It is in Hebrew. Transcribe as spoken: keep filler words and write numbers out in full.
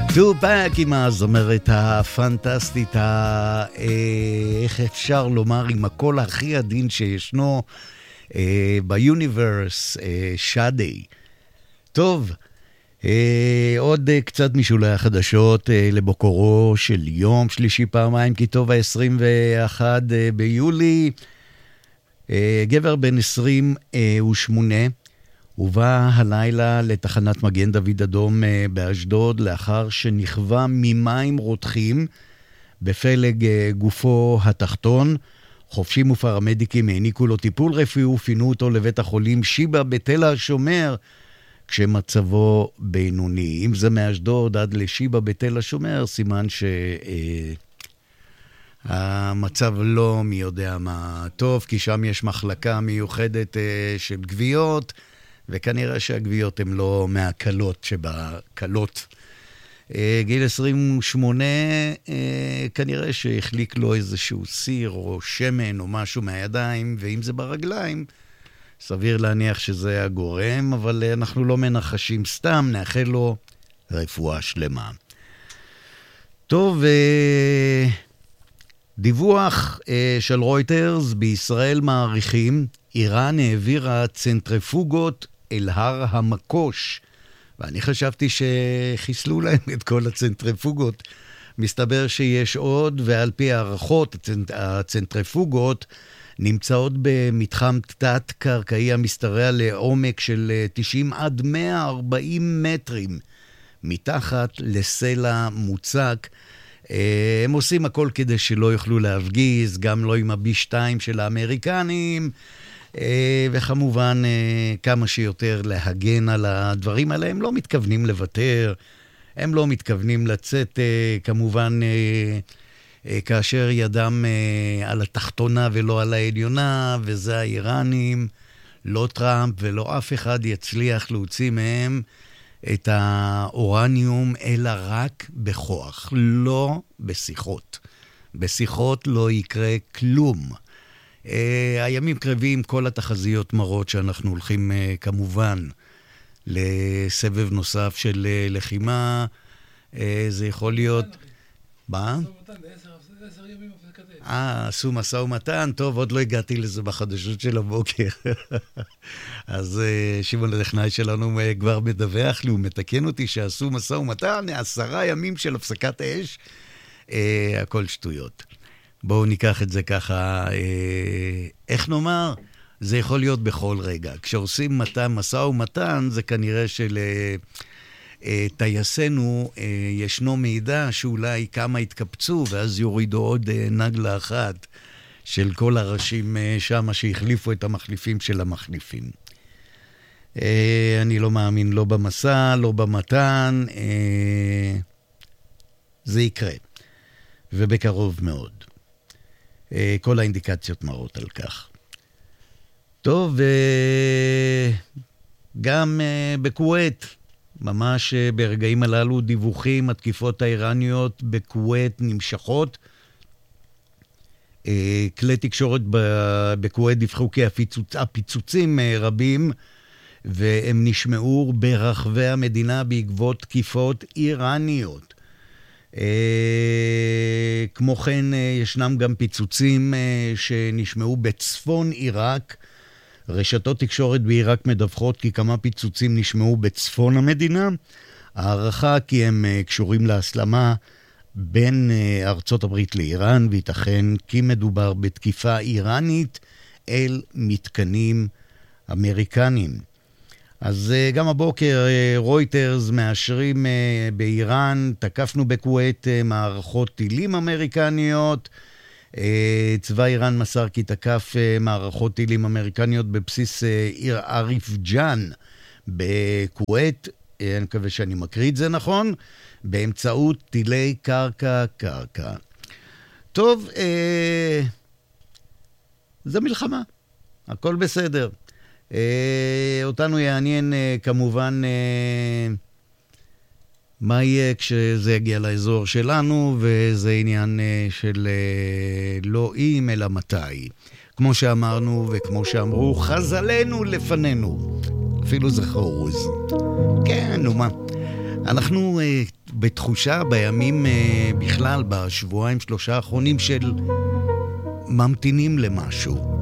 טופק עם הזמרת הפנטסטית, ה... איך אפשר לומר, עם הקול הכי עדין שישנו ביוניברס, שדי. טוב, עוד קצת משולי החדשות לבוקרו של יום שלישי פעמיים, כי טוב ה-עשרים ואחד ביולי. גבר בן עשרים ושמונה הובא הלילה לתחנת מגן דוד אדום באשדוד לאחר שנכווה ממים רותחים בפלג גופו התחתון. חופשים ופרמדיקים העניקו לו טיפול רפואי ופינו אותו לבית החולים שיבא בתל השומר כשמצבו בינוני. אם זה מאשדוד עד לשיבא בתל השומר, סימן שהמצב לא מי יודע מה טוב, כי שם יש מחלקה מיוחדת של גוויות, וכנראה שהגוויות הן לא מהקלות שבקלות. גיל עשרים ושמונה, כנראה שהחליק לו איזשהו סיר או שמן או משהו מהידיים, ואם זה ברגליים, סביר להניח שזה הגורם, אבל אנחנו לא מנחשים סתם, נאחל לו רפואה שלמה. טוב, דיווח של רויטרס, בישראל מעריכים, איראן העבירה צנטריפוגות אל הר המקוש, ואני חשבתי שחיסלו להם את כל הצנטריפוגות. מסתבר שיש עוד, ועל פי הערכות, הצנטריפוגות נמצאות במתחם תת-קרקעי המשתרע לעומק של תשעים עד מאה וארבעים מטרים, מתחת לסלע מוצק. הם עושים הכל כדי שלא יוכלו להפגיז, גם לא עם הבי שתיים של האמריקנים, וכמובן כמה שיותר להגן על הדברים האלה. הם לא מתכוונים לוותר, הם לא מתכוונים לצאת, כמובן כאשר ידם על התחתונה ולא על העליונה, וזה האיראנים. לא טראמפ ולא אף אחד יצליח להוציא מהם את האורניום, אלא רק בכוח, לא בשיחות. בשיחות לא יקרה כלום. Uh, הימים קרבים, כל התחזיות מראות שאנחנו הולכים uh, כמובן לסבב נוסף של uh, לחימה. uh, זה יכול להיות... מה? אה, עשו מסע ומתן. טוב, עוד לא הגעתי לזה בחדשות של הבוקר. אז uh, שמעון הטכנאי שלנו uh, כבר מדווח לי, הוא מתקן אותי שעשו מסע ומתן, עשרה ימים של הפסקת האש, uh, הכל שטויות. בואו ניקח את זה ככה, אה, איך נאמר? זה יכול להיות בכל רגע. כשעושים מתן, מסע ומתן, זה כנראה של אה, אה, טייסנו, אה, ישנו מידע שאולי כמה התקפצו, ואז יורידו עוד אה, נגלה אחת של כל הראשים אה, שם שהחליפו את המחליפים של המחליפים. אה, אני לא מאמין, לא במסע, לא במתן, אה, זה יקרה, ובקרוב מאוד. כל האינדיקציות מראות על כך. טוב, גם בכווית, ממש ברגעים הללו דיווחים, התקיפות האיראניות בכווית נמשכות. כלי תקשורת בכווית דיווחו כי הפיצוצים רבים, והם נשמעו ברחבי המדינה בעקבות תקיפות איראניות. Uh, כמו כן uh, ישנם גם פיצוצים uh, שנשמעו בצפון עיראק. רשתות תקשורת בעיראק מדווחות כי כמה פיצוצים נשמעו בצפון המדינה. הערכה כי הם uh, קשורים להסלמה בין uh, ארצות הברית לאיראן, וייתכן כי מדובר בתקיפה איראנית אל מתקנים אמריקנים. אז גם הבוקר רויטרס מאשרים באיראן, תקפנו בכווית מערכות טילים אמריקניות. צבא איראן מסר כי תקף מערכות טילים אמריקניות בבסיס עיר עריף ג'אן בכווית, אני מקווה שאני מקריא את זה נכון, באמצעות טילי קרקע-קרקע. טוב, זה מלחמה, הכל בסדר. Uh, אותנו יעניין uh, כמובן uh, מה יהיה כשזה יגיע לאזור שלנו, וזה עניין uh, של uh, לא אם אלא מתי. כמו שאמרנו וכמו שאמרו, חזלנו לפנינו. אפילו זה חרוז. כן, נו מה. אנחנו uh, בתחושה בימים בכלל, בשבועיים שלושה האחרונים של ממתינים למשהו.